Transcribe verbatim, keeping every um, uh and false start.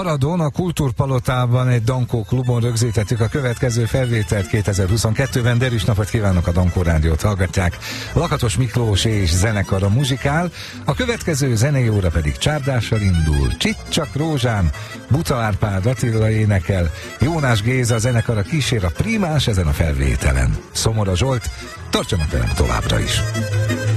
Aradon, a Kultúrpalotában egy Dankó klubon rögzítettük a következő felvételt kétezer-huszonkettőben. Derűs napot kívánok, a Dankó rádiót hallgatják. Lakatos Miklós és zenekara muzsikál, a következő zenei óra pedig csárdással indul. Csicsak rózsám, Buta Árpád Attila énekel, Jónás Géza zenekara kísér a primás ezen a felvételen. Szomora Zsolt, tartsanak velem továbbra is!